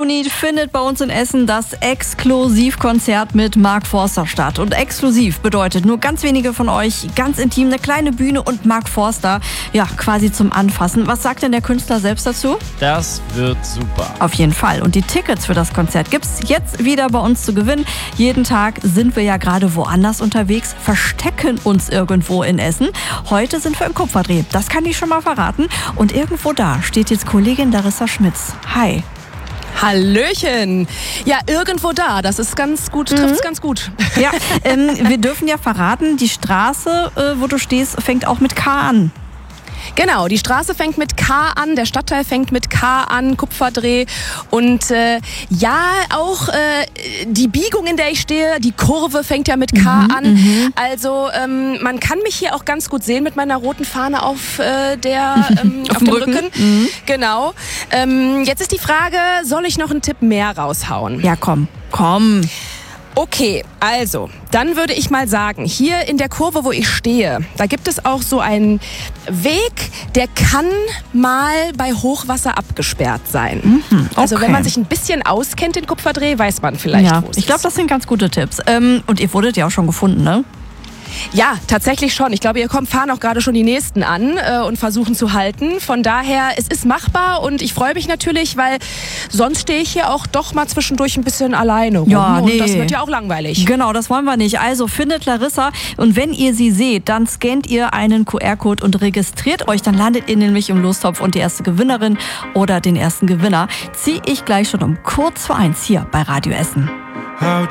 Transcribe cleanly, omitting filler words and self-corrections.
Juni findet bei uns in Essen das Exklusivkonzert mit Mark Forster statt. Und exklusiv bedeutet nur ganz wenige von euch, ganz intim, eine kleine Bühne und Mark Forster, ja, quasi zum Anfassen. Was sagt denn der Künstler selbst dazu? Das wird super. Auf jeden Fall. Und die Tickets für das Konzert gibt's jetzt wieder bei uns zu gewinnen. Jeden Tag sind wir ja gerade woanders unterwegs, verstecken uns irgendwo in Essen. Heute sind wir im Kupferdreh. Das kann ich schon mal verraten. Und irgendwo da steht jetzt Kollegin Larissa Schmitz. Hi. Hallöchen. Ja, irgendwo da. Das ist ganz gut, trifft's ganz gut. Ja, wir dürfen ja verraten, die Straße, wo du stehst, fängt auch mit K an. Genau, die Straße fängt mit K an, der Stadtteil fängt mit K an, Kupferdreh. Und auch die Biegung, in der ich stehe, die Kurve fängt ja mit K an. Also man kann mich hier auch ganz gut sehen mit meiner roten Fahne auf dem Rücken. Genau. Jetzt ist die Frage, soll ich noch einen Tipp mehr raushauen? Ja, komm. Okay, also, dann würde ich mal sagen, hier in der Kurve, wo ich stehe, da gibt es auch so einen Weg, der kann mal bei Hochwasser abgesperrt sein. Okay. Also wenn man sich ein bisschen auskennt in Kupferdreh, weiß man vielleicht, wo es ist. Ich glaube, das sind ganz gute Tipps. Und ihr wurdet ja auch schon gefunden, ne? Ja, tatsächlich schon. Ich glaube, fahren auch gerade schon die Nächsten an und versuchen zu halten. Von daher, es ist machbar und ich freue mich natürlich, weil sonst stehe ich hier auch doch mal zwischendurch ein bisschen alleine rum. Ja, nee. Und das wird ja auch langweilig. Genau, das wollen wir nicht. Also findet Larissa und wenn ihr sie seht, dann scannt ihr einen QR-Code und registriert euch. Dann landet ihr nämlich im Lostopf und die erste Gewinnerin oder den ersten Gewinner ziehe ich gleich schon um kurz vor 1 hier bei Radio Essen.